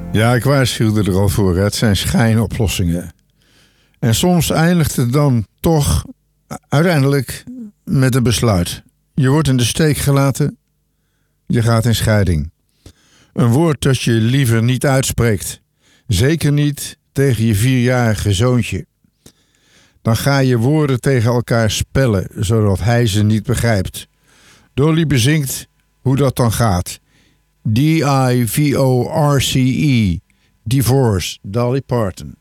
Ja, ik waarschuwde er al voor. Het zijn schijnoplossingen. En soms eindigt het dan toch uiteindelijk met een besluit. Je wordt in de steek gelaten. Je gaat in scheiding. Een woord dat je liever niet uitspreekt. Zeker niet tegen je 4-jarige zoontje. Dan ga je woorden tegen elkaar spellen, zodat hij ze niet begrijpt. Dolly bezingt hoe dat dan gaat. D-I-V-O-R-C-E. Divorce, Dolly Parton.